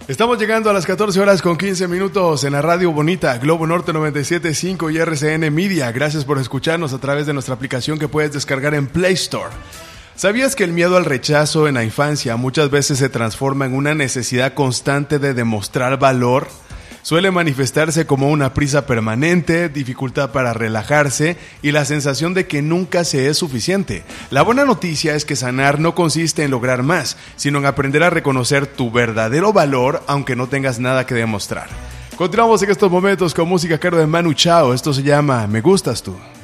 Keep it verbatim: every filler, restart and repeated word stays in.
Estamos llegando a las catorce horas con quince minutos en la Radio Bonita, Globo Norte noventa y siete punto cinco y R C N Media. Gracias por escucharnos a través de nuestra aplicación que puedes descargar en Play Store. ¿Sabías que el miedo al rechazo en la infancia muchas veces se transforma en una necesidad constante de demostrar valor? Suele manifestarse como una prisa permanente, dificultad para relajarse y la sensación de que nunca se es suficiente. La buena noticia es que sanar no consiste en lograr más, sino en aprender a reconocer tu verdadero valor aunque no tengas nada que demostrar. Continuamos en estos momentos con música a cargo de Manu Chao. Esto se llama Me Gustas Tú.